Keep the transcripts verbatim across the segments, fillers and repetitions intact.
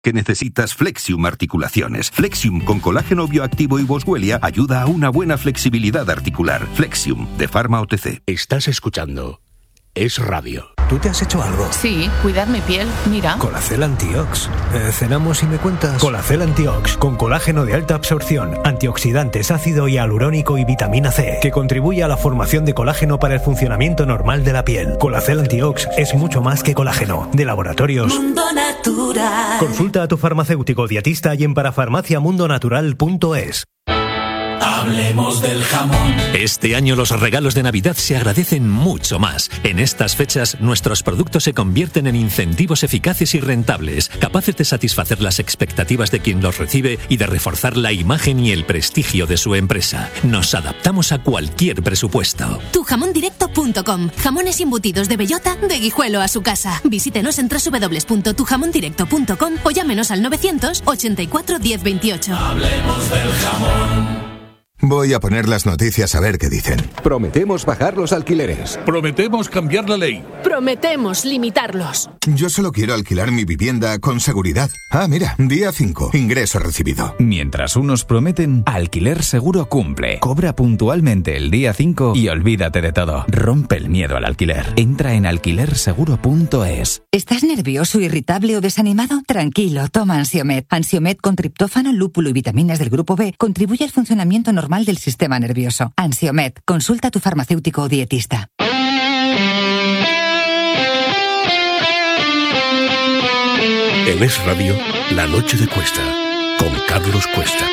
Que necesitas Flexium Articulaciones. Flexium con colágeno bioactivo y boswellia ayuda a una buena flexibilidad articular. Flexium, de Pharma O T C. Estás escuchando Es Radio. ¿Tú te has hecho algo? Sí, cuidar mi piel, mira. Colacel Antiox. Eh, ¿Cenamos y me cuentas? Colacel Antiox, con colágeno de alta absorción, antioxidantes, ácido hialurónico y vitamina C, que contribuye a la formación de colágeno para el funcionamiento normal de la piel. Colacel Antiox es mucho más que colágeno. De Laboratorios Mundo Natural. Consulta a tu farmacéutico dietista y en parafarmaciamundonatural punto es. Hablemos del jamón. Este año los regalos de Navidad se agradecen mucho más. En estas fechas, nuestros productos se convierten en incentivos eficaces y rentables, capaces de satisfacer las expectativas de quien los recibe y de reforzar la imagen y el prestigio de su empresa. Nos adaptamos a cualquier presupuesto. tu jamón directo punto com. Jamones embutidos de bellota, de Guijuelo a su casa. Visítenos en doble u doble u doble u punto tu jamón directo punto com o llámenos al novecientos ochenta y cuatro diez veintiocho. Hablemos del jamón. Voy a poner las noticias a ver qué dicen. Prometemos bajar los alquileres. Prometemos cambiar la ley. Prometemos limitarlos. Yo solo quiero alquilar mi vivienda con seguridad. Ah, mira, día cinco, ingreso recibido. Mientras unos prometen, Alquiler Seguro cumple. Cobra puntualmente el día cinco y olvídate de todo. Rompe el miedo al alquiler. Entra en alquiler seguro punto es. ¿Estás nervioso, irritable o desanimado? Tranquilo, toma Ansiomed. Ansiomed con triptófano, lúpulo y vitaminas del grupo B contribuye al funcionamiento normal del sistema nervioso. Ansiomed. Consulta a tu farmacéutico o dietista. En Es Radio, La Noche de Cuesta, con Carlos Cuesta.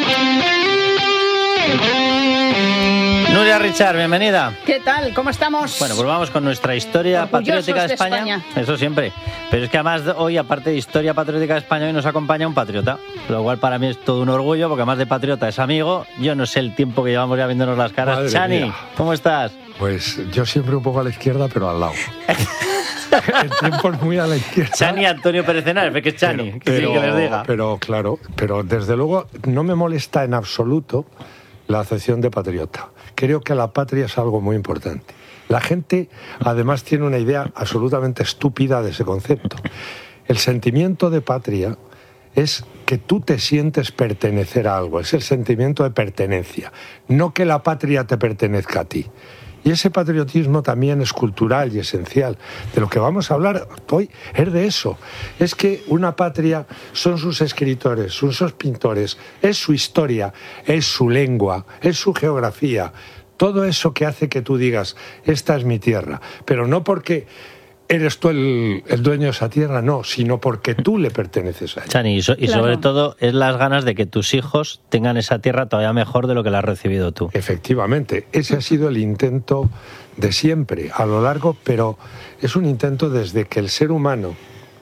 Nuria Richard, bienvenida. ¿Qué tal? ¿Cómo estamos? Bueno, pues vamos con nuestra historia Orgullosos patriótica de de España. España. Eso siempre. Pero es que además hoy, aparte de historia patriótica de España, hoy nos acompaña un patriota. Lo cual para mí es todo un orgullo, porque además de patriota es amigo. Yo no sé el tiempo que llevamos ya viéndonos las caras. Madre Chani, mía. ¿cómo estás? Pues yo siempre un poco a la izquierda, pero al lado. El tiempo es muy a la izquierda. Chani Antonio Pérez Henares, que es Chani, pero, que sí, pero, que les diga. Pero claro, pero desde luego no me molesta en absoluto la acepción de patriota. Creo que la patria es algo muy importante. La gente, además, tiene una idea absolutamente estúpida de ese concepto. El sentimiento de patria es que tú te sientes pertenecer a algo, es el sentimiento de pertenencia, no que la patria te pertenezca a ti. Y ese patriotismo también es cultural y esencial. De lo que vamos a hablar hoy es de eso. Es que una patria son sus escritores, son sus pintores, es su historia, es su lengua, es su geografía. Todo eso que hace que tú digas, esta es mi tierra. Pero no porque eres tú el, el dueño de esa tierra, no, sino porque tú le perteneces a ella. Chani, y, so, y Claro. sobre todo es las ganas de que tus hijos tengan esa tierra todavía mejor de lo que la has recibido tú. Efectivamente, ese ha sido el intento de siempre, a lo largo, pero es un intento desde que el ser humano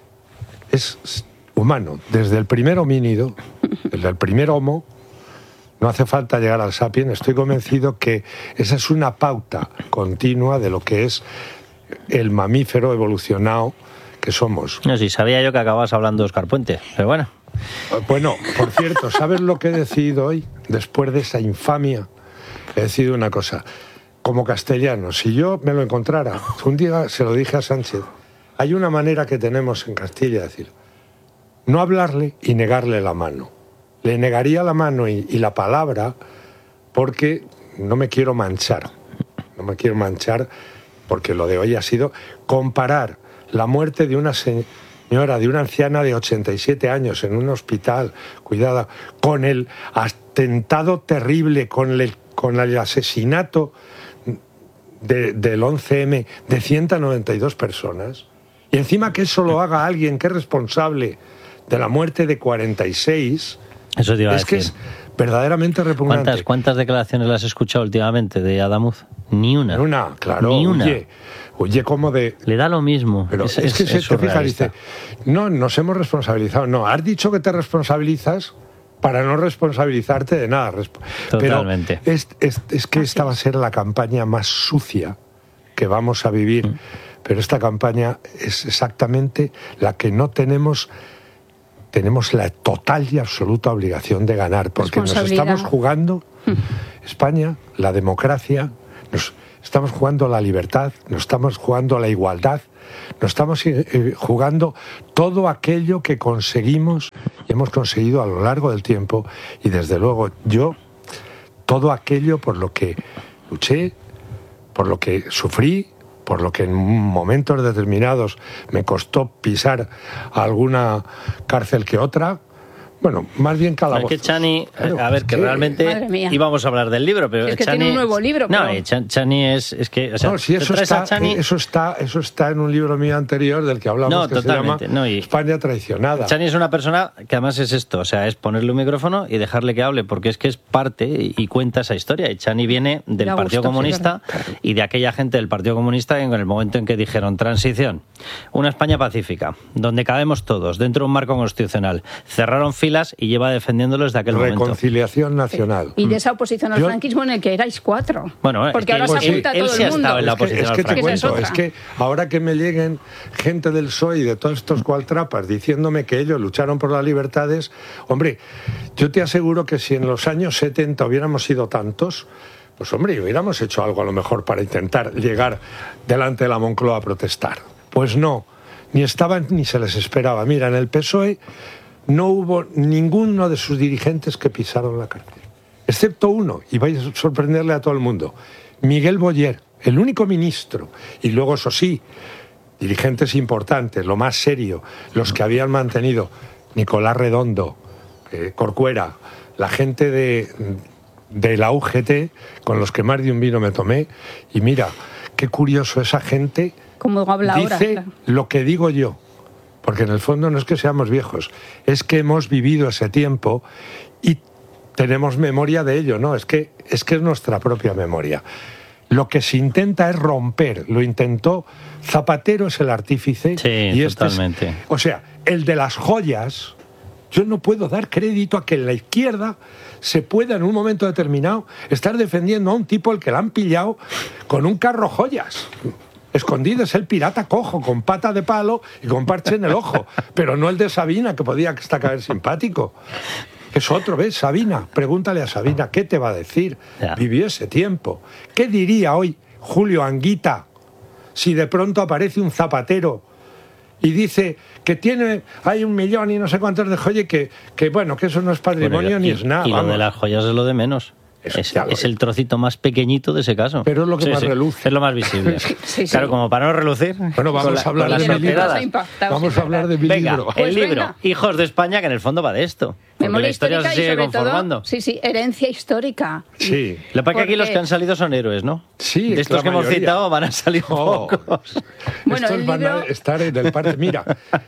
es humano, desde el primer homínido, desde el primer homo. No hace falta llegar al sapiens, estoy convencido que esa es una pauta continua de lo que es el mamífero evolucionado que somos. No, sí, sabía yo que acababas hablando de Óscar Puente, pero bueno. Bueno, por cierto, ¿sabes lo que he decidido hoy? Después de esa infamia, he decidido una cosa. Como castellano, si yo me lo encontrara, un día se lo dije a Sánchez, hay una manera que tenemos en Castilla de decir, no hablarle y negarle la mano. Le negaría la mano y, y la palabra porque no me quiero manchar. No me quiero manchar porque lo de hoy ha sido comparar la muerte de una señora, de una anciana de ochenta y siete años en un hospital, cuidada, con el atentado terrible, con el, con el asesinato de, del once eme de ciento noventa y dos personas, y encima que eso lo haga alguien que es responsable de la muerte de cuarenta y seis... Eso te iba a es que decir. es verdaderamente repugnante. ¿Cuántas, ¿Cuántas declaraciones las has escuchado últimamente de Adamuz? Ni una. Ni una, claro. Ni una. Oye, oye, como de... Le da lo mismo. Pero es, es, es que es se te fija, surrealista. dice, no, nos hemos responsabilizado. No, has dicho que te responsabilizas para no responsabilizarte de nada. Totalmente. Pero es, es, es que esta va a ser la campaña más sucia que vamos a vivir. Mm. Pero esta campaña es exactamente la que no tenemos... Tenemos la total y absoluta obligación de ganar, porque nos estamos jugando España, la democracia, nos estamos jugando la libertad, nos estamos jugando la igualdad, Nos estamos eh, jugando todo aquello que conseguimos y hemos conseguido a lo largo del tiempo, y desde luego yo, todo aquello por lo que luché, por lo que sufrí, por lo que en momentos determinados me costó pisar alguna cárcel que otra. Bueno, más bien calabozo. Es que Chani, claro, a ver, que ¿qué? realmente íbamos a hablar del libro, pero es que Chani, tiene un nuevo libro. No, pero... eh, Ch- Chani es, es que, o sea, no, si eso te traes a está, Chani- eso está, eso está en un libro mío anterior del que hablamos, No, que totalmente, se llama no, y- España traicionada. Chani es una persona que además es esto, o sea, es ponerle un micrófono y dejarle que hable, porque es que es parte y, y cuenta esa historia. Y Chani viene del Da Partido gusto, Comunista sí, y de aquella gente del Partido Comunista que en el momento en que dijeron transición, una España pacífica, donde cabemos todos, dentro de un marco constitucional, cerraron filas y lleva defendiéndolo desde aquel momento. Reconciliación nacional. Y de esa oposición al Yo- franquismo en el que erais cuatro. Bueno, es porque que ahora él- se apunta él- él todo sí ha el mundo. estado en la Es que, oposición es al que te franquismo. Esa es cuento, otra. es que ahora que me lleguen gente del P S O E y de todos estos cualtrapas diciéndome que ellos lucharon por las libertades, hombre, yo te aseguro que si en los años setenta hubiéramos sido tantos, pues hombre, hubiéramos hecho algo a lo mejor para intentar llegar delante de la Moncloa a protestar. Pues no, ni estaban ni se les esperaba. Mira, en el P S O E no hubo ninguno de sus dirigentes que pisaron la cárcel, excepto uno, y vais a sorprenderle a todo el mundo, Miguel Boyer, el único ministro, y luego, eso sí, dirigentes importantes, lo más serio, los que habían mantenido Nicolás Redondo, eh, Corcuera, la gente de, de la U G T, con los que más de un vino me tomé, y mira, qué curioso, esa gente Como habla ahora. dice claro. lo que digo yo, porque en el fondo no es que seamos viejos, es que hemos vivido ese tiempo y tenemos memoria de ello, ¿no? Es que es que es nuestra propia memoria. Lo que se intenta es romper, lo intentó Zapatero, es el artífice. Sí, y este es- totalmente. o sea, el de las joyas, yo no puedo dar crédito a que en la izquierda se pueda en un momento determinado estar defendiendo a un tipo al que le han pillado con un carro joyas. Escondido, es el pirata cojo, con pata de palo y con parche en el ojo, pero no el de Sabina, que podía hasta caer simpático. Es otro, ¿ves? Sabina, pregúntale a Sabina, ¿qué te va a decir? Ya. Vivió ese tiempo. ¿Qué diría hoy Julio Anguita si de pronto aparece un Zapatero y dice que tiene, hay un millón y no sé cuántos de joyas, que, que bueno, que eso no es patrimonio Bueno, ni y, es nada. y lo vamos. de las joyas es lo de menos. Eso Es, ya lo es es. el trocito más pequeñito de ese caso. Pero es lo que más reluce. Es lo más visible. Sí, sí. Claro, como para no relucir. Bueno, vamos con la- a hablar con de las mi libro. solteradas. Impactados, Vamos a hablar de mi Venga, libro. el Pues libro venga. Hijos de España, que en el fondo va de esto. Porque Memoria la historia histórica se y sigue sobre conformando. todo, sí, sí, herencia histórica. Sí. Lo que pasa es que aquí Porque- los que han salido son héroes, ¿no? Sí, de estos la que hemos mayoría. citado van a salir Oh. pocos. Bueno, Estos el van a libro- estar en el parte. Mira,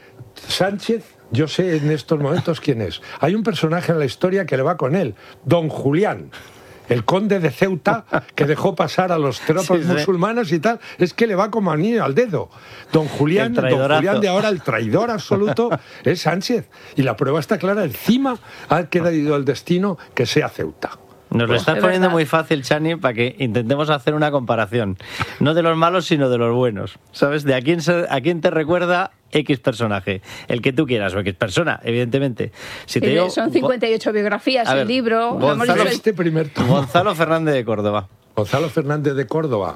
Sánchez, yo sé en estos momentos quién es. Hay un personaje en la historia que le va con él, Don Julián, el conde de Ceuta, que dejó pasar a los tropas Sí, sí. musulmanes y tal. Es que le va como anillo al dedo. Don Julián, El Don traidorazo. Julián de ahora, el traidor absoluto, es Sánchez. Y la prueba está clara, encima ha quedado el destino que sea Ceuta. Nos lo estás Es poniendo verdad. muy fácil, Chani, para que intentemos hacer una comparación. No de los malos, sino de los buenos. ¿Sabes? De a quién, se- a quién te recuerda X personaje. El que tú quieras, o X persona, evidentemente. Si te Eh, digo, Son cincuenta y ocho biografías A el ver, libro. Gonzalo- Hemos dicho el- Este primer tomo. Gonzalo Fernández de Córdoba. Gonzalo Fernández de Córdoba,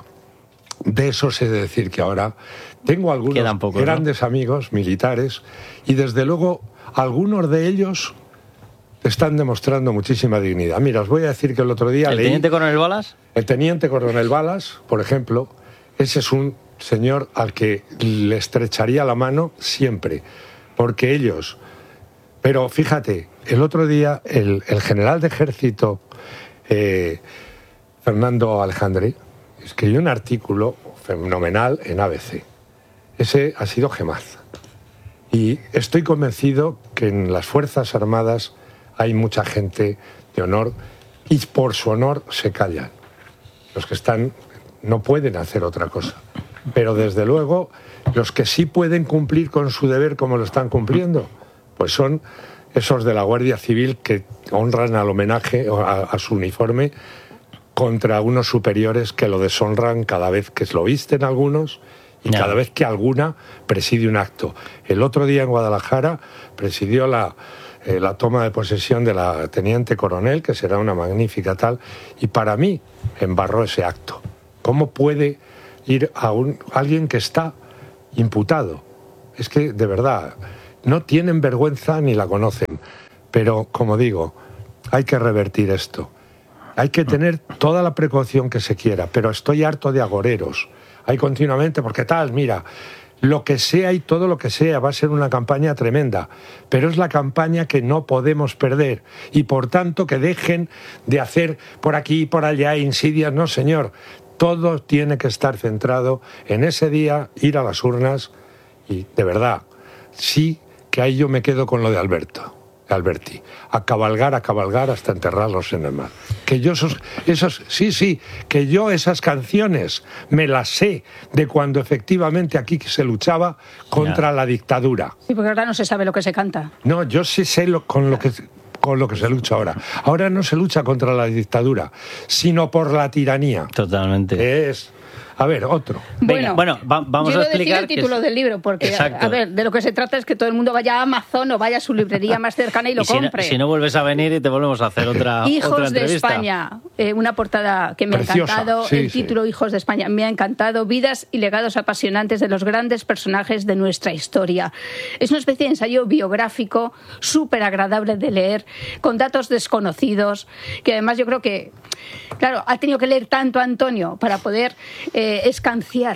de eso sé decir que ahora tengo algunos Quedan pocos, ¿no? grandes amigos militares y desde luego algunos de ellos están demostrando muchísima dignidad. Mira, os voy a decir que el otro día ¿El leí... teniente coronel Balas? El teniente coronel Balas, por ejemplo, ese es un señor al que le estrecharía la mano siempre, porque ellos... Pero fíjate, el otro día el, el general de ejército, eh, Fernando Alejandre, escribió un artículo fenomenal en A B C. Ese ha sido gemaz. Y estoy convencido que en las Fuerzas Armadas hay mucha gente de honor y por su honor se callan. Los que están no pueden hacer otra cosa. Pero desde luego, los que sí pueden cumplir con su deber como lo están cumpliendo, pues son esos de la Guardia Civil que honran al homenaje, a, a su uniforme, contra unos superiores que lo deshonran cada vez que lo visten algunos y Ya. cada vez que alguna preside un acto. El otro día en Guadalajara presidió la, eh, la toma de posesión de la teniente coronel, que será una magnífica tal, y para mí embarró ese acto. ¿Cómo puede ir a un, alguien que está imputado. Es que, de verdad, no tienen vergüenza ni la conocen. Pero, como digo, hay que revertir esto. Hay que tener toda la precaución que se quiera, pero estoy harto de agoreros. Hay continuamente, porque tal, mira, lo que sea y todo lo que sea va a ser una campaña tremenda, pero es la campaña que no podemos perder y por tanto que dejen de hacer por aquí y por allá insidias. No, señor, todo tiene que estar centrado en ese día, ir a las urnas y, de verdad, sí que ahí yo me quedo con lo de Alberto. Alberti, a cabalgar, a cabalgar hasta enterrarlos en el mar. Que yo esos, esos, sí, sí, que yo esas canciones me las sé de cuando efectivamente aquí se luchaba contra la dictadura. Sí, porque ahora no se sabe lo que se canta. No, yo sí sé lo, con lo que con lo que se lucha ahora. Ahora no se lucha contra la dictadura, sino por la tiranía. Totalmente. Es... A ver, otro. Bueno, bueno va, vamos yo a explicar el título es... del libro, porque, Exacto. a, a ver, de lo que se trata es que todo el mundo vaya a Amazon o vaya a su librería más cercana y lo y si compre. No, si no vuelves a venir y te volvemos a hacer otra, Hijos otra de entrevista. España, eh, una portada que me Preciosa. ha encantado, Sí, el sí. título Hijos de España, me ha encantado, vidas y legados apasionantes de los grandes personajes de nuestra historia. Es una especie de ensayo biográfico, súper agradable de leer, con datos desconocidos, que además yo creo que, claro, ha tenido que leer tanto Antonio para poder eh, escanciar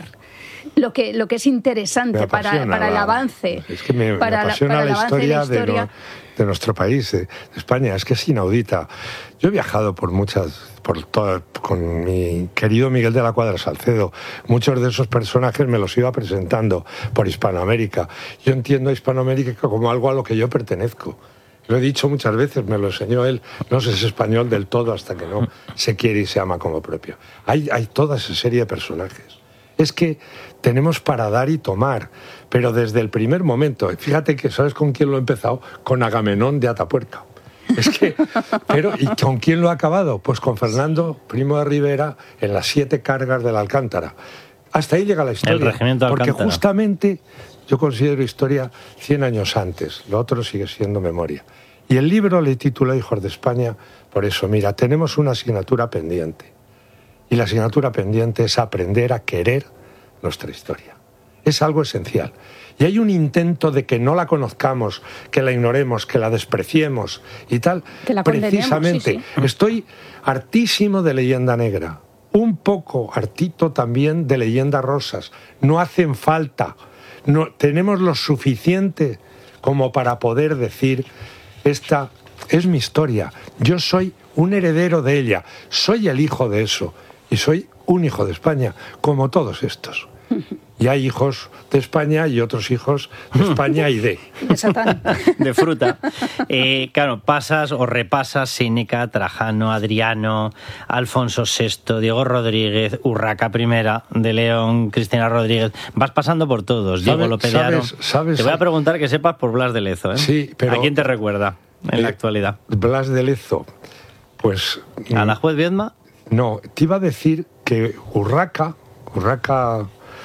lo que lo que es interesante para, para el avance. Es que me, para me apasiona la, para la, el avance historia de, la historia. De, no, de nuestro país, de, de España. Es que es inaudita. Yo he viajado por muchas, por todo, con mi querido Miguel de la Cuadra Salcedo. Muchos de esos personajes me los iba presentando por Hispanoamérica. Yo entiendo a Hispanoamérica como algo a lo que yo pertenezco. Lo he dicho muchas veces, me lo enseñó él. No se es español del todo hasta que no se quiere y se ama como propio. Hay, hay toda esa serie de personajes. Es que tenemos para dar y tomar, pero desde el primer momento. Fíjate que, ¿sabes con quién lo he empezado? Con Agamenón de Atapuerca. Es que, pero, ¿y con quién lo ha acabado? Pues con Fernando Primo de Rivera en las siete cargas de la Alcántara. Hasta ahí llega la historia. El regimiento Porque Alcántara. justamente yo considero historia cien años antes. Lo otro sigue siendo memoria. Y el libro le titula Hijos de España por eso. Mira, tenemos una asignatura pendiente. Y la asignatura pendiente es aprender a querer nuestra historia. Es algo esencial. Y hay un intento de que no la conozcamos, que la ignoremos, que la despreciemos y tal. Que la Precisamente, condenemos, sí, sí. Estoy hartísimo de leyenda negra. Un poco hartito también de leyendas rosas. No hacen falta. No, tenemos lo suficiente como para poder decir, esta es mi historia. Yo soy un heredero de ella. Soy el hijo de eso. Y soy un hijo de España, como todos estos. Y hay hijos de España y otros hijos de España y de... De Satán. De fruta. Eh, claro, pasas o repasas Séneca, Trajano, Adriano, Alfonso sexto, Diego Rodríguez, Urraca primera, de León, Cristina Rodríguez. Vas pasando por todos. Diego López de Haro. ¿Sabes, sabes, Te voy a preguntar que sepas por Blas de Lezo, ¿eh? Sí, pero... ¿A quién te recuerda en eh, la actualidad? Blas de Lezo, pues... ¿A la juez Viedma? No, te iba a decir que Urraca, Urraca,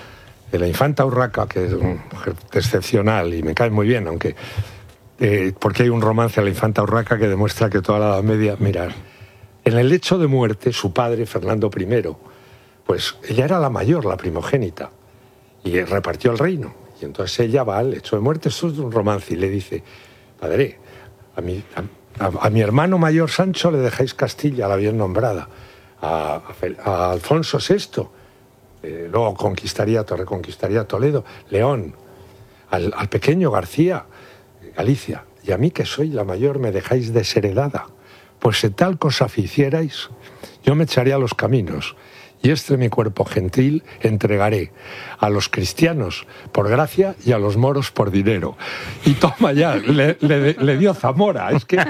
de la infanta Urraca, que es una mujer excepcional y me cae muy bien, aunque... Eh, porque hay un romance a la infanta Urraca que demuestra que toda la Edad Media... Mirad, en el lecho de muerte, su padre, Fernando primero, pues ella era la mayor, la primogénita, y repartió el reino. Y entonces ella va al lecho de muerte, esto es un romance, y le dice, padre, a mi, a, a, a mi hermano mayor Sancho le dejáis Castilla, la bien nombrada, a, a, a Alfonso sexto, eh, luego conquistaría, reconquistaría Toledo, León, al, al pequeño García, Galicia, y a mí que soy la mayor me dejáis desheredada. Pues si tal cosa ficierais, yo me echaré a los caminos, y este mi cuerpo gentil entregaré a los cristianos por gracia y a los moros por dinero. Y toma ya, le, le, le dio Zamora. Es que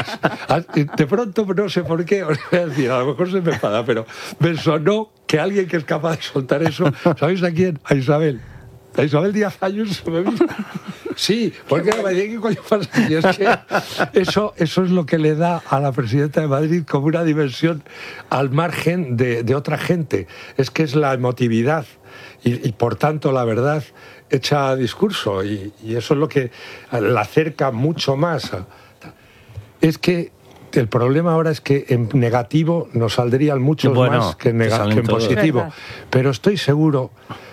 pues, de pronto, no sé por qué, os voy a decir, a lo mejor se me enfada, pero me sonó que alguien que es capaz de soltar eso, ¿sabéis a quién? A Isabel. A Isabel Díaz Ayuso. Sí, porque me decía, ¿qué coño pasa? Y es que eso, eso es lo que le da a la presidenta de Madrid como una dimensión al margen de, de otra gente. Es que es la emotividad y, y por tanto la verdad hecha discurso y, y eso es lo que la acerca mucho más. A, es que el problema ahora es que en negativo nos saldrían muchos bueno, más que en, nega, que en positivo. Pero estoy seguro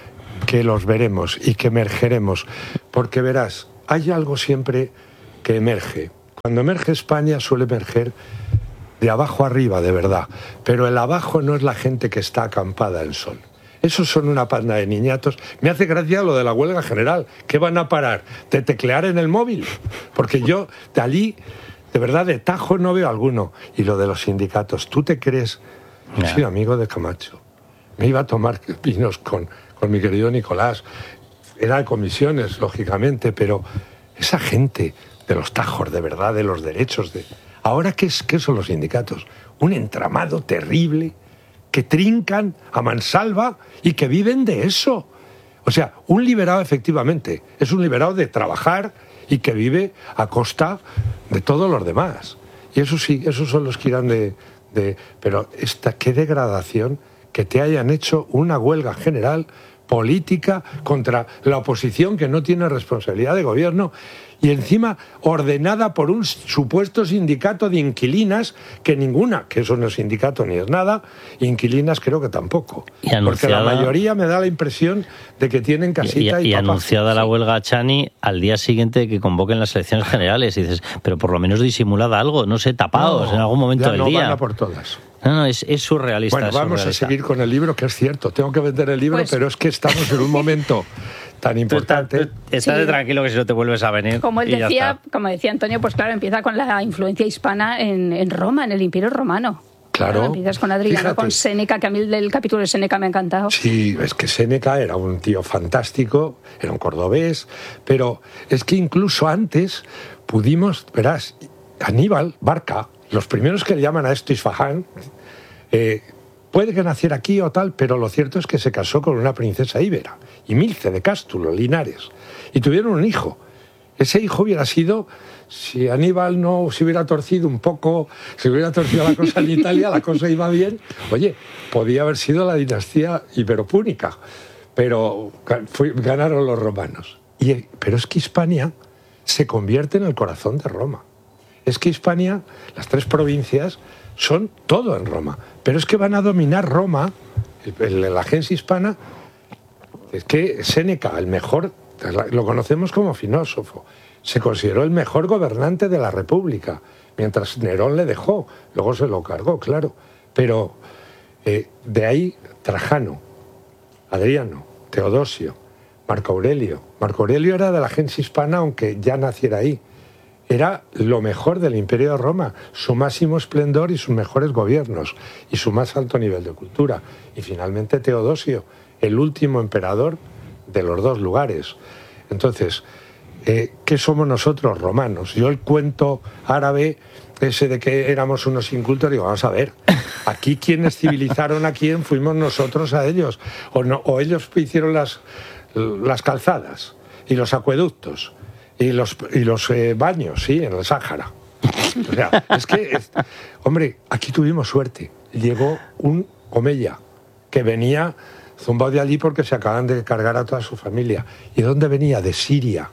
que los veremos y que emergeremos, porque verás, hay algo siempre que emerge. Cuando emerge España suele emerger de abajo arriba, de verdad, pero el abajo no es la gente que está acampada en sol. Esos son una panda de niñatos. Me hace gracia lo de la huelga general. ¿Qué van a parar? ¿De teclear en el móvil? Porque yo de allí, de verdad, de tajo no veo alguno. Y lo de los sindicatos, ¿tú te crees? Yo soy amigo de Camacho. Me iba a tomar vinos con, con mi querido Nicolás. Era de comisiones, lógicamente, pero esa gente de los tajos, de verdad, de los derechos. De... Ahora, ¿qué, es, ¿qué son los sindicatos? Un entramado terrible que trincan a mansalva y que viven de eso. O sea, un liberado efectivamente es un liberado de trabajar y que vive a costa de todos los demás. Y eso sí, esos son los que irán de... de pero esta, qué degradación que te hayan hecho una huelga general política contra la oposición que no tiene responsabilidad de gobierno y encima ordenada por un supuesto sindicato de inquilinas que ninguna, que eso no es sindicato ni es nada, inquilinas creo que tampoco. Y anunciada, porque la mayoría me da la impresión de que tienen casita y, y, y, y anunciada sí. la huelga a Chani al día siguiente de que convoquen las elecciones generales y dices, pero por lo menos disimulad algo, no sé, tapados no, en algún momento ya del no día. Van a por todas. No, no, es, es surrealista. Bueno, vamos surrealista. a seguir con el libro, que es cierto, tengo que vender el libro, pues, pero es que estamos en un momento tan importante. Estás sí. tranquilo que si no te vuelves a venir. Como él decía, como decía Antonio, pues claro, empieza con la influencia hispana en, en Roma, en el Imperio Romano. Claro. Claro, empiezas con Adriano, fíjate, con Séneca, que a mí el capítulo de Séneca me ha encantado. Sí, es que Séneca era un tío fantástico, era un cordobés, pero es que incluso antes pudimos, verás, Aníbal Barca, los primeros que le llaman a esto Isfahán, eh, puede que naciera aquí o tal, pero lo cierto es que se casó con una princesa íbera, Imilce de Cástulo, Linares, y tuvieron un hijo. Ese hijo hubiera sido, si Aníbal no se hubiera torcido un poco, si hubiera torcido la cosa en Italia, la cosa iba bien, oye, podía haber sido la dinastía iberopúnica, pero fue, ganaron los romanos. Y, pero es que Hispania se convierte en el corazón de Roma. Es que Hispania, las tres provincias, son todo en Roma. Pero es que van a dominar Roma, el, el, la gens hispana. Es que Séneca, el mejor, lo conocemos como filósofo, se consideró el mejor gobernante de la República, mientras Nerón le dejó, luego se lo cargó, claro. Pero eh, de ahí Trajano, Adriano, Teodosio, Marco Aurelio. Marco Aurelio era de la gens hispana, aunque ya naciera ahí. Era lo mejor del Imperio de Roma, su máximo esplendor y sus mejores gobiernos, y su más alto nivel de cultura. Y finalmente Teodosio, el último emperador de los dos lugares. Entonces, eh, ¿qué somos nosotros, romanos? Yo el cuento árabe, ese de que éramos unos incultos, digo, vamos a ver, aquí quienes civilizaron a quién fuimos nosotros a ellos, o, no, o ellos hicieron las, las calzadas y los acueductos. Y los, y los eh, baños, sí, en el Sáhara. O sea, es que, es, hombre, aquí tuvimos suerte. Llegó un Omeya que venía zumbado de allí porque se acaban de cargar a toda su familia. ¿Y de dónde venía? De Siria.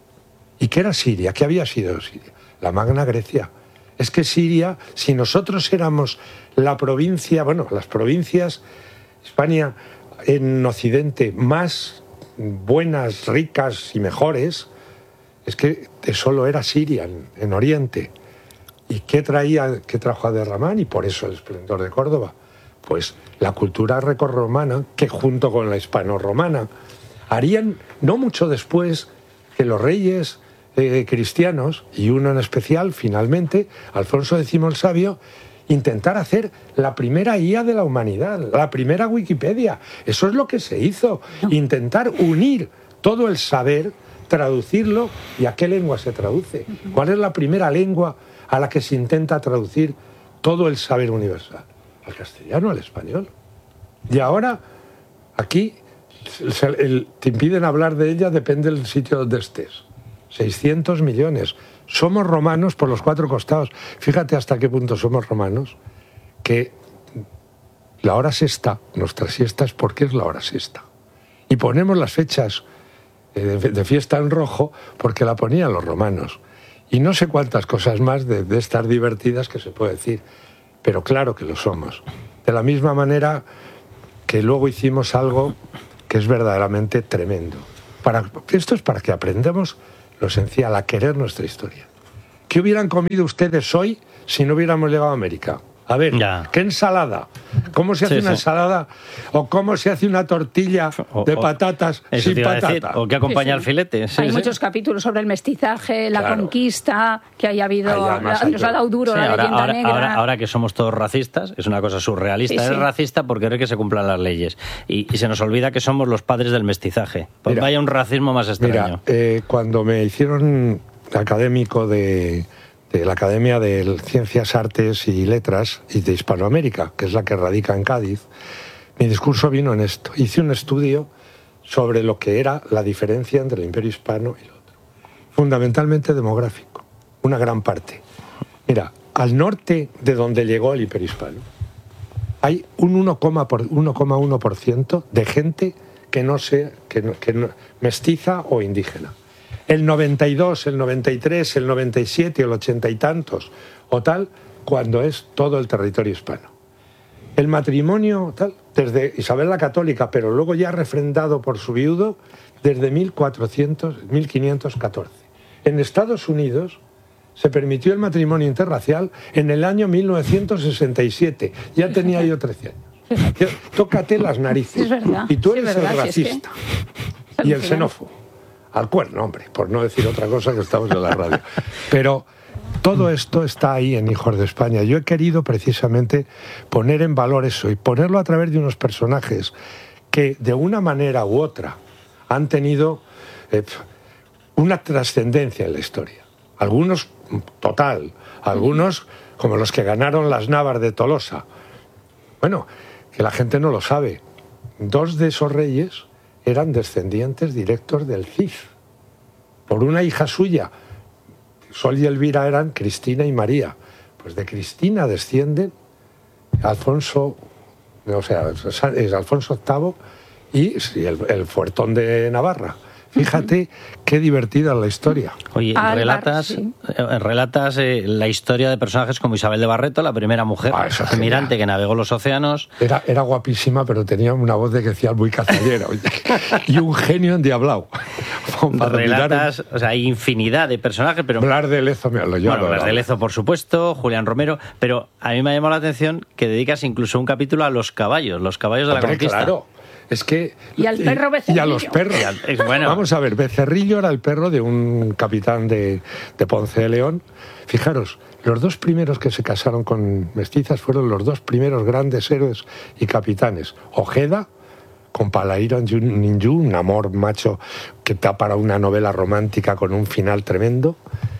¿Y qué era Siria? ¿Qué había sido Siria? La Magna Grecia. Es que Siria, si nosotros éramos la provincia, bueno, las provincias, España en Occidente, más buenas, ricas y mejores, es que solo era Siria, en, en Oriente. ¿Y qué traía, qué trajo a derramar? Y por eso el esplendor de Córdoba. Pues la cultura grecorromana, que junto con la hispano-romana, harían, no mucho después, que los reyes eh, cristianos, y uno en especial, finalmente, Alfonso décimo el Sabio, intentar hacer la primera I A de la humanidad, la primera Wikipedia. Eso es lo que se hizo. Intentar unir todo el saber, traducirlo, ¿y a qué lengua se traduce? ¿Cuál es la primera lengua a la que se intenta traducir todo el saber universal? Al castellano, al español. Y ahora, aquí, el, el, te impiden hablar de ella, depende del sitio donde estés. seiscientos millones. Somos romanos por los cuatro costados. Fíjate hasta qué punto somos romanos, que la hora sexta, nuestra siesta es porque es la hora sexta. Y ponemos las fechas de fiesta en rojo porque la ponían los romanos. Y no sé cuántas cosas más de, de estas divertidas que se puede decir, pero claro que lo somos. De la misma manera que luego hicimos algo que es verdaderamente tremendo. Para, esto es para que aprendamos lo esencial, a querer nuestra historia. ¿Qué hubieran comido ustedes hoy si no hubiéramos llegado a América? A ver, ya. ¿Qué ensalada? ¿Cómo se hace sí, una sí. ensalada? ¿O cómo se hace una tortilla o, de patatas o, sin patata? Decir, ¿o qué acompaña sí, sí. el filete? Sí, hay sí. muchos capítulos sobre el mestizaje, la claro. conquista, que haya habido... Hay la, nos ha dado duro sí, la ahora, leyenda ahora, negra. Ahora, ahora que somos todos racistas, es una cosa surrealista. Sí, sí. Es racista porque cree que se cumplan las leyes. Y, y se nos olvida que somos los padres del mestizaje. Pues mira, vaya un racismo más extraño. Mira, eh, cuando me hicieron académico de... de la Academia de Ciencias, Artes y Letras y de Hispanoamérica, que es la que radica en Cádiz, mi discurso vino en esto. Hice un estudio sobre lo que era la diferencia entre el Imperio Hispano y el otro. Fundamentalmente demográfico, una gran parte. Mira, al norte de donde llegó el Imperio Hispano, hay un uno coma uno por ciento de gente que no sea que no, que no, mestiza o indígena. El noventa y dos, el noventa y tres, el noventa y siete, el ochenta y tantos o tal, cuando es todo el territorio hispano. El matrimonio tal, desde Isabel la Católica, pero luego ya refrendado por su viudo, desde mil cuatrocientos, mil quinientos catorce. En Estados Unidos se permitió el matrimonio interracial en el año mil novecientos sesenta y siete. Ya tenía yo trece años. Tócate las narices. Es verdad. Y tú eres sí, verdad, el racista si es que... y el xenófobo. Al cuerno, hombre, por no decir otra cosa, que estamos en la radio. Pero todo esto está ahí en Hijos de España. Yo he querido precisamente poner en valor eso y ponerlo a través de unos personajes que de una manera u otra han tenido eh, una trascendencia en la historia. Algunos total, algunos como los que ganaron las Navas de Tolosa. Bueno, que la gente no lo sabe. Dos de esos reyes eran descendientes directos del Cid, por una hija suya. Sol y Elvira eran Cristina y María. Pues de Cristina descienden Alfonso, o sea, es Alfonso octavo y el, el Fuertón de Navarra. Fíjate qué divertida es la historia. Oye, Alvar, relatas, sí. relatas eh, la historia de personajes como Isabel de Barreto, la primera mujer ah, almirante que navegó los océanos. Era, era guapísima, pero tenía una voz de que decía muy cazallera. Y un genio endiablado. Relatas, o sea, hay infinidad de personajes, pero... Blas de Lezo, me lo yo. Bueno, Blas de Lezo, por supuesto, Julián Romero, pero a mí me ha llamado la atención que dedicas incluso un capítulo a los caballos, los caballos de Hombre, la conquista. Claro. Es que... Y al perro Becerrillo. Y a los perros. Es bueno. Vamos a ver, Becerrillo era el perro de un capitán de, de Ponce de León. Fijaros, los dos primeros que se casaron con mestizas fueron los dos primeros grandes héroes y capitanes. Ojeda, con Palairo Ninjú, un amor macho que está para una novela romántica con un final tremendo.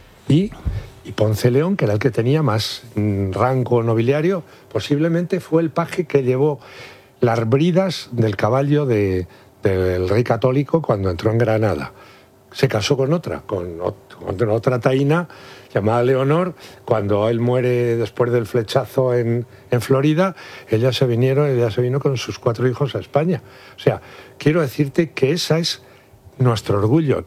Y, y Ponce de León, que era el que tenía más mm, rango nobiliario, posiblemente fue el paje que llevó las bridas del caballo de, del rey católico cuando entró en Granada. Se casó con otra, con, con otra taína llamada Leonor. Cuando él muere después del flechazo en, en Florida, ella se, vinieron, ella se vino con sus cuatro hijos a España. O sea, quiero decirte que esa es nuestro orgullo.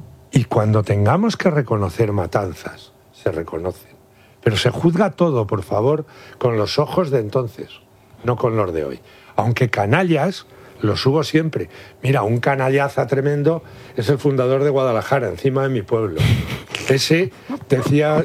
Y cuando tengamos que reconocer matanzas, se reconocen. Pero se juzga todo, por favor, con los ojos de entonces, no con los de hoy. Aunque canallas, los hubo siempre. Mira, un canallaza tremendo es el fundador de Guadalajara, encima de mi pueblo. Ese, decía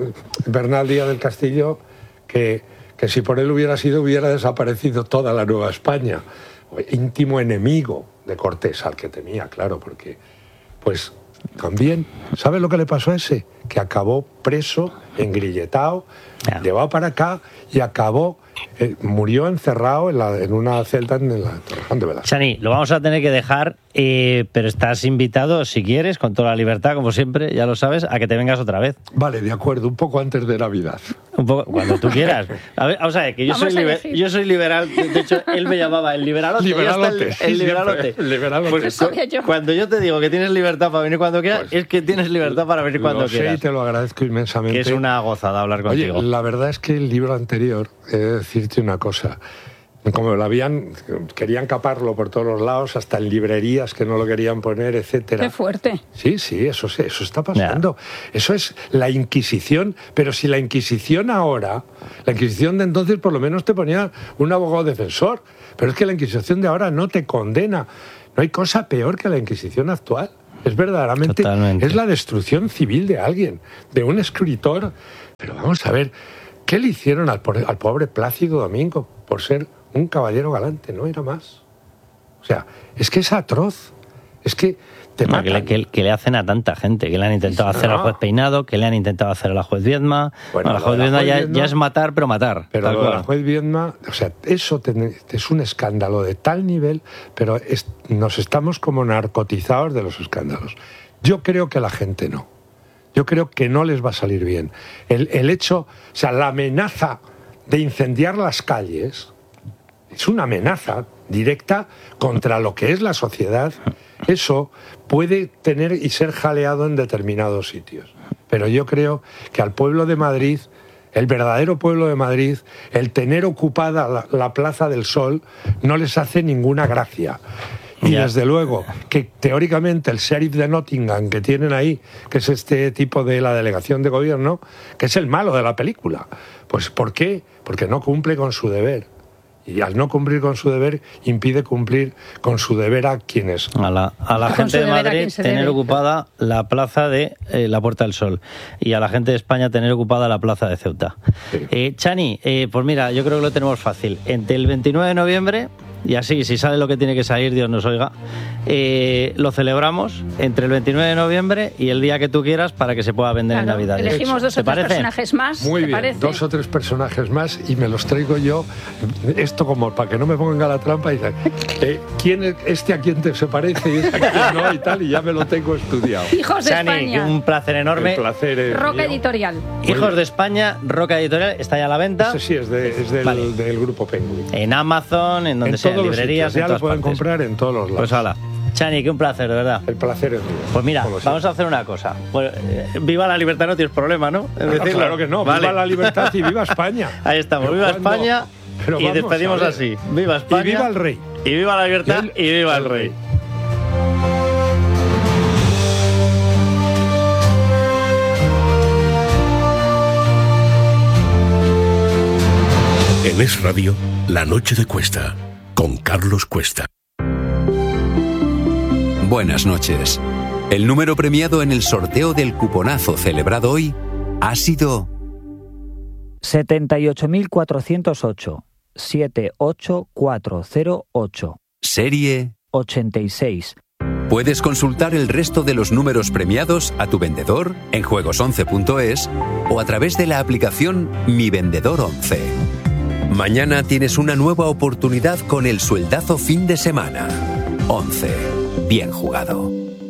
Bernal Díaz del Castillo, que, que si por él hubiera sido, hubiera desaparecido toda la Nueva España. Íntimo enemigo de Cortés, al que temía, claro, porque, pues, también, ¿sabes lo que le pasó a ese? Que acabó preso, engrilletado, yeah. llevado para acá y acabó... Eh, murió encerrado en, la, en una celda en la Torrejón de Velasco. Chani, lo vamos a tener que dejar, eh, pero estás invitado, si quieres, con toda la libertad, como siempre, ya lo sabes, a que te vengas otra vez. Vale, de acuerdo, un poco antes de Navidad. Un poco, cuando tú quieras. A ver, vamos a ver, que yo soy, liber, yo soy liberal, de hecho, él me llamaba el liberalote. Liberalote. El, el, el liberalote. El liberalote. Pues, yo. Cuando yo te digo que tienes libertad para venir cuando quieras, pues, es que tienes libertad para venir cuando lo sé quieras. Y te lo agradezco inmensamente. Que es una gozada hablar contigo. Oye, la verdad es que el libro anterior, he de decirte una cosa, como lo habían, querían caparlo por todos los lados, hasta en librerías que no lo querían poner, etcétera. Qué fuerte. Sí, sí, eso, eso está pasando. Yeah. Eso es la Inquisición, pero si la Inquisición ahora, la Inquisición de entonces por lo menos te ponía un abogado defensor, pero es que la Inquisición de ahora no te condena. No hay cosa peor que la Inquisición actual. Es verdaderamente, Totalmente. es la destrucción civil de alguien, de un escritor. Pero vamos a ver, ¿qué le hicieron al, al pobre Plácido Domingo por ser un caballero galante? No era más. O sea, es que es atroz. Es que te no, que, le, que, que le hacen a tanta gente, que le han intentado sí, hacer no. al juez Peinado, que le han intentado hacer a la juez Viedma. Bueno, no, la juez Viedma, ya, Viedma ya es matar, pero matar. Pero lo de la juez Viedma, o sea, eso te, es un escándalo de tal nivel, pero es, nos estamos como narcotizados de los escándalos. Yo creo que la gente no. Yo creo que no les va a salir bien. El, el hecho, o sea, la amenaza de incendiar las calles es una amenaza directa contra lo que es la sociedad. Eso puede tener y ser jaleado en determinados sitios. Pero yo creo que al pueblo de Madrid, el verdadero pueblo de Madrid, el tener ocupada la, la Plaza del Sol no les hace ninguna gracia. Y yeah. desde luego que teóricamente el sheriff de Nottingham que tienen ahí, que es este tipo de la delegación de gobierno, que es el malo de la película. Pues ¿por qué? Porque no cumple con su deber. Y al no cumplir con su deber, impide cumplir con su deber a quienes. A la, a la gente de Madrid tener debe. ocupada la plaza de eh, la Puerta del Sol. Y a la gente de España tener ocupada la plaza de Ceuta. Sí. Eh, Chani, eh, pues mira, yo creo que lo tenemos fácil. Entre el veintinueve de noviembre, y así, si sale lo que tiene que salir, Dios nos oiga, eh, lo celebramos entre el veintinueve de noviembre y el día que tú quieras para que se pueda vender claro, en Navidad. Elegimos dos o tres parece? personajes más. Muy ¿te bien, parece? dos o tres personajes más y me los traigo yo. Esto como para que no me pongan a la trampa y dicen, eh, ¿quién es este a quién te se parece y este a quién no? Y tal, y ya me lo tengo estudiado. Hijos de Chani, España. Un placer enorme. El placer es Roca mío. Editorial. Hijos de España, Roca Editorial, está ya a la venta. Eso sí, es, de, es del, vale. del grupo Penguin. En Amazon, en donde en sea, en librerías, sitios, en ya todas lo pueden partes. comprar en todos los lados. Pues hala. Chani, que un placer, de verdad. El placer es mío. Pues mira, vamos a hacer una cosa. Pues, eh, viva la libertad, no tienes problema, ¿no? No, no claro que no. Vale. Viva la libertad y viva España. Ahí estamos. Pero viva cuando... España Pero y despedimos así. Viva España. Y viva el rey. Y viva la libertad y, el... y viva el rey. En Es Radio, La Noche de Cuesta, con Carlos Cuesta. Buenas noches. El número premiado en el sorteo del cuponazo celebrado hoy ha sido setenta y ocho mil cuatrocientos ocho, siete ocho cuatro cero ocho. Serie ochenta y seis. Puedes consultar el resto de los números premiados a tu vendedor en juegos once punto es o a través de la aplicación Mi Vendedor once. Mañana tienes una nueva oportunidad con el sueldazo fin de semana. once. Bien jugado.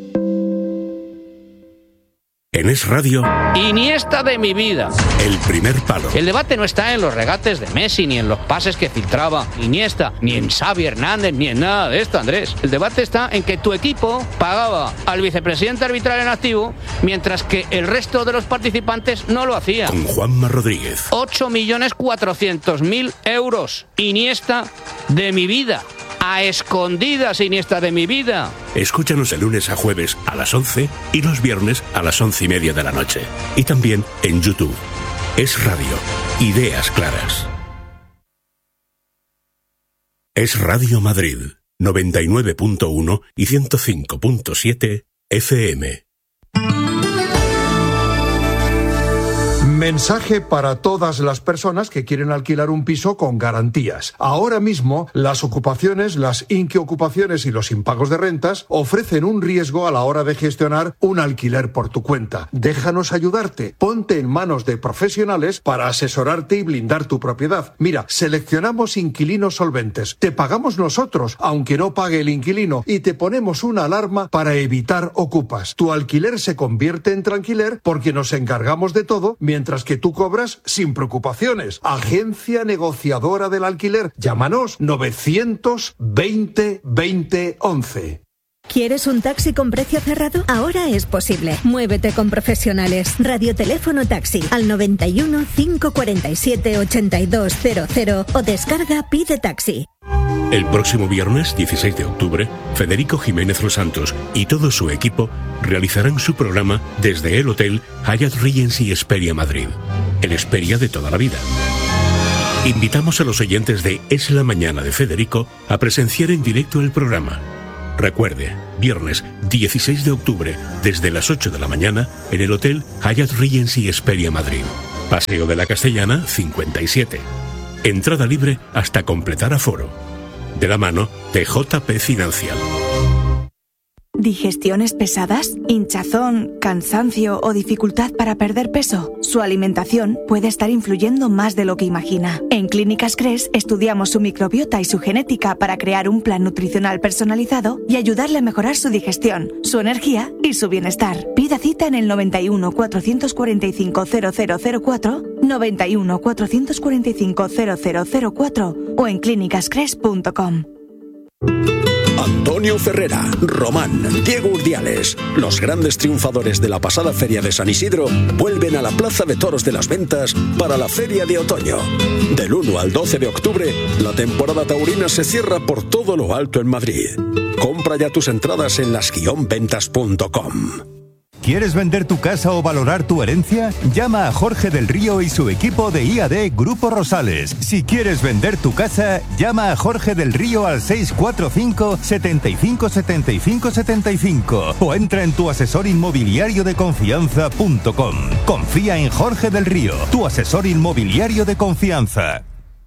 En Es Radio, Iniesta de mi vida. El primer palo. El debate no está en los regates de Messi, ni en los pases que filtraba Iniesta, ni en Xavi Hernández, ni en nada de esto, Andrés. El debate está en que tu equipo pagaba al vicepresidente arbitral en activo, mientras que el resto de los participantes no lo hacía. Con Juanma Rodríguez. ocho millones cuatrocientos mil euros. Iniesta de mi vida. A escondidas, Iniesta de mi vida. Escúchanos de lunes a jueves a las once y los viernes a las once y media de la noche. Y también en YouTube. Es Radio. Ideas claras. Es Radio Madrid. noventa y nueve punto uno y ciento cinco punto siete F M. Mensaje para todas las personas que quieren alquilar un piso con garantías. Ahora mismo, las ocupaciones, las inquiocupaciones y los impagos de rentas ofrecen un riesgo a la hora de gestionar un alquiler por tu cuenta. Déjanos ayudarte. Ponte en manos de profesionales para asesorarte y blindar tu propiedad. Mira, seleccionamos inquilinos solventes. Te pagamos nosotros, aunque no pague el inquilino, y te ponemos una alarma para evitar ocupas. Tu alquiler se convierte en tranquiler porque nos encargamos de todo, mientras que tú cobras sin preocupaciones. Agencia negociadora del alquiler. Llámanos novecientos veinte veinte once. ¿Quieres un taxi con precio cerrado? Ahora es posible. Muévete con profesionales. Radioteléfono taxi al noventa y uno, cinco cuarenta y siete, ochenta y dos cero cero o descarga Pide Taxi. El próximo viernes dieciséis de octubre, Federico Jiménez Los Santos y todo su equipo realizarán su programa desde el Hotel Hyatt Regency Hesperia Madrid, el Hesperia de toda la vida. Invitamos a los oyentes de Es la Mañana de Federico a presenciar en directo el programa. Recuerde, viernes dieciséis de octubre, desde las ocho de la mañana, en el Hotel Hyatt Regency Esperia Madrid. Paseo de la Castellana cincuenta y siete. Entrada libre hasta completar aforo. De la mano de J P Financial. ¿Digestiones pesadas? ¿Hinchazón, cansancio o dificultad para perder peso? Su alimentación puede estar influyendo más de lo que imagina. En Clínicas Cres estudiamos su microbiota y su genética para crear un plan nutricional personalizado y ayudarle a mejorar su digestión, su energía y su bienestar. Pida cita en el noventa y uno, cuatrocientos cuarenta y cinco, cero cero cero cuatro, noventa y uno, cuatrocientos cuarenta y cinco, cero cero cero cuatro o en clínicas cres punto com. Antonio Ferrera, Román, Diego Urdiales, los grandes triunfadores de la pasada Feria de San Isidro, vuelven a la Plaza de Toros de las Ventas para la Feria de Otoño. Del uno al doce de octubre, la temporada taurina se cierra por todo lo alto en Madrid. Compra ya tus entradas en las guion ventas punto com. ¿Quieres vender tu casa o valorar tu herencia? Llama a Jorge del Río y su equipo de I A D Grupo Rosales. Si quieres vender tu casa, llama a Jorge del Río al seis cuatro cinco, setenta y cinco, setenta y cinco, setenta y cinco o entra en tu asesor inmobiliario de confianza punto com. Confía en Jorge del Río, tu asesor inmobiliario de confianza.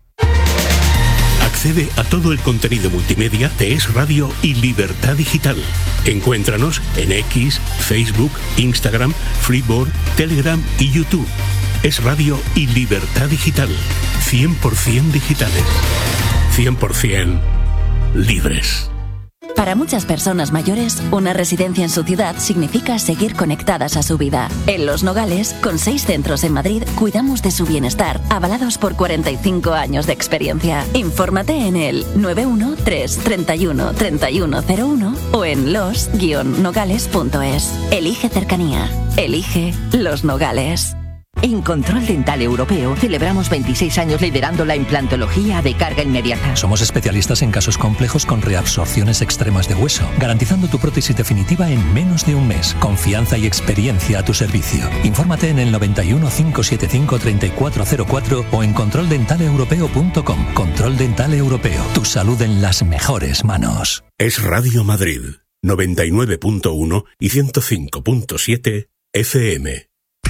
Accede a todo el contenido multimedia de Es Radio y Libertad Digital. Encuéntranos en X, Facebook, Instagram, Freeboard, Telegram y YouTube. Es Radio y Libertad Digital. cien por ciento digitales. cien por ciento libres. Para muchas personas mayores, una residencia en su ciudad significa seguir conectadas a su vida. En Los Nogales, con seis centros en Madrid, cuidamos de su bienestar, avalados por cuarenta y cinco años de experiencia. Infórmate en el nueve uno tres, treinta y uno, treinta y uno cero uno o en los guion nogales punto es. Elige cercanía. Elige Los Nogales. En Control Dental Europeo celebramos veintiséis años liderando la implantología de carga inmediata. Somos especialistas en casos complejos con reabsorciones extremas de hueso, garantizando tu prótesis definitiva en menos de un mes. Confianza y experiencia a tu servicio. Infórmate en el noventa y uno, cinco setenta y cinco, treinta y cuatro cero cuatro o en control dental europeo punto com. Control Dental Europeo. Tu salud en las mejores manos. Es Radio Madrid, noventa y nueve punto uno y ciento cinco punto siete F M.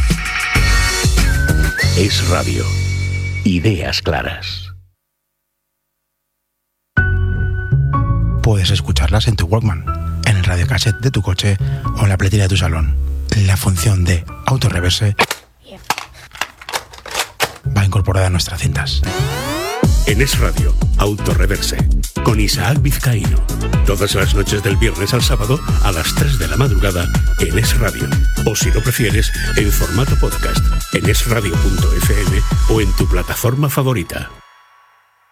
Es Radio. Ideas claras. Puedes escucharlas en tu Walkman, en el radiocassette de tu coche o en la pletera de tu salón. La función de autorreverse va incorporada a nuestras cintas. En Es Radio, Autorreverse, con Isaac Vizcaíno. Todas las noches del viernes al sábado a las tres de la madrugada en Es Radio. O si lo prefieres, en formato podcast, en es radio punto f m o en tu plataforma favorita.